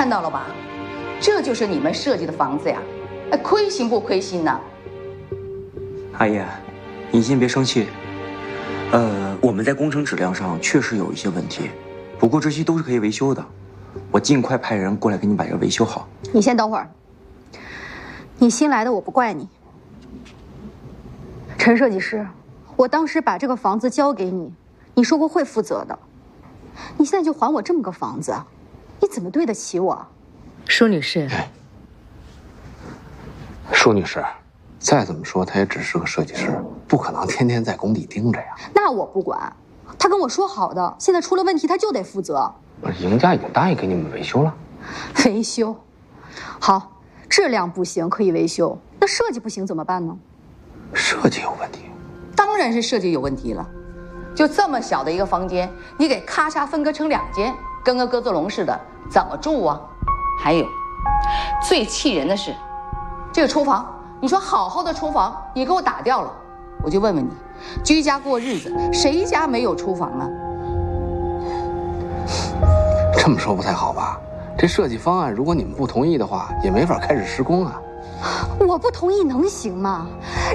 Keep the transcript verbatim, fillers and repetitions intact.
看到了吧？这就是你们设计的房子呀，哎，亏心不亏心呢？ 阿姨，你先别生气。呃，我们在工程质量上确实有一些问题，不过这些都是可以维修的。我尽快派人过来给你把这个维修好。 你先等会儿。你新来的，我不怪你。陈设计师，我当时把这个房子交给你，你说过会负责的。你现在就还我这么个房子，你怎么对得起我？ 舒女士， 哎，舒女士，再怎么说他也只是个设计师，不可能天天在工地盯着呀。 那我不管，他跟我说好的，现在出了问题他就得负责。 不是，赢家已经答应给你们维修了。 维修，好，质量不行可以维修，那设计不行怎么办呢？ 设计有问题？ 当然是设计有问题了。就这么小的一个房间，你给咔嚓分割成两间，跟个鸽子笼似的，怎么住啊？还有，最气人的是，这个厨房，你说好好的厨房，你给我打掉了，我就问问你，居家过日子，谁家没有厨房啊？ 这么说不太好吧？这设计方案，如果你们不同意的话，也没法开始施工啊。 我不同意能行吗？